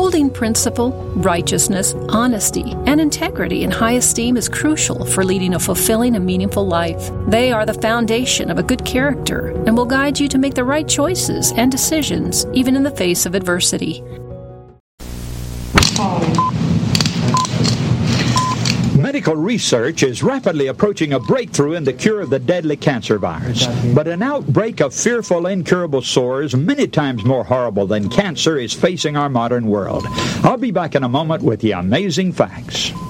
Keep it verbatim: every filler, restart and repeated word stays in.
Holding principle, righteousness, honesty, and integrity in high esteem is crucial for leading a fulfilling and meaningful life. They are the foundation of a good character and will guide you to make the right choices and decisions, even in the face of adversity. Medical research is rapidly approaching a breakthrough in the cure of the deadly cancer virus. But an outbreak of fearful, incurable sores, many times more horrible than cancer, is facing our modern world. I'll be back in a moment with the amazing facts.